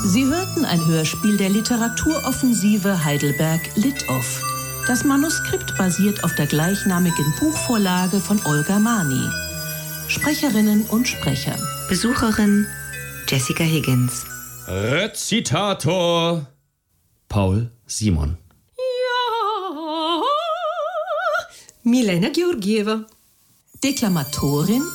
Sie hörten ein Hörspiel der Literaturoffensive Heidelberg Lit-Off. Das Manuskript basiert auf der gleichnamigen Buchvorlage von Olga Mani. Sprecherinnen und Sprecher: Besucherin Jessica Higgins. Rezitator Paul Simon. Milena Georgieva. Deklamatorin